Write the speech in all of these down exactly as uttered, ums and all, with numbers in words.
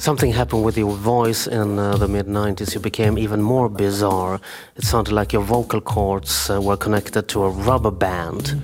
Something happened with your voice in uh, the mid nineties. You became even more bizarre. It sounded like your vocal cords uh, were connected to a rubber band.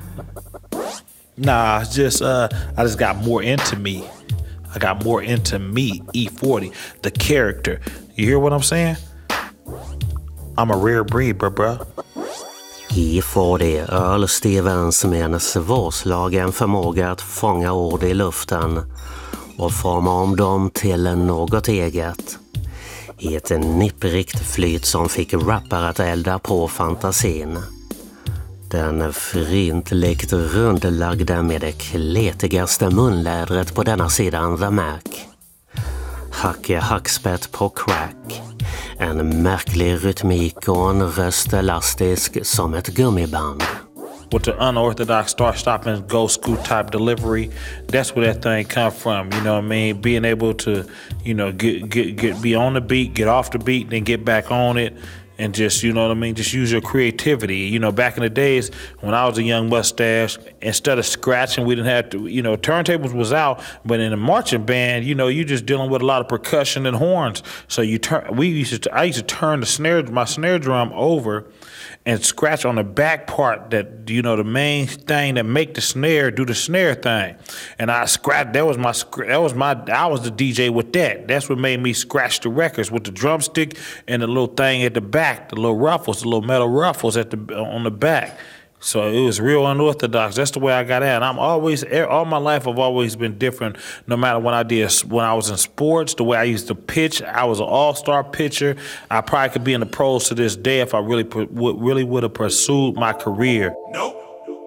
Nah, it's just uh, I just got more into me. I got more into me, E forty, the character. You hear what I'm saying? I'm a rare breed, bro, bro. E forty, Earl Stevens med en svårslagen förmåga att fånga ord i luften och forma om dem till något eget. I ett nipprikt flyt som fick rappare att elda på fantasin. Den frintligt rundlagda med det kletigaste munlädret på denna sidan The Mac. Hacke hackspett på crack. En märklig rytmik och en röst elastisk som ett gummiband. With the unorthodox start, stop and go scoot type delivery, that's where that thing come from. You know what I mean? Being able to, you know, get get get be on the beat, get off the beat, then get back on it. And just, you know what I mean, just use your creativity. You know, back in the days when I was a young mustache, instead of scratching, we didn't have to, you know, turntables was out. But in a marching band, you know, you're just dealing with a lot of percussion and horns. So you turn, we used to, I used to turn the snare, my snare drum over and scratch on the back part that, you know, the main thing that make the snare do the snare thing. And I scratched, that was my, that was my, I was the D J with that. That's what made me scratch the records with the drumstick and the little thing at the back, the little ruffles, the little metal ruffles at the, on the back. So it was real unorthodox. That's the way I got at. I'm always, all my life I've always been different. No matter what I did, when I was in sports, the way I used to pitch, I was an all-star pitcher. I probably could be in the pros to this day if I really, really would have pursued my career. Nope.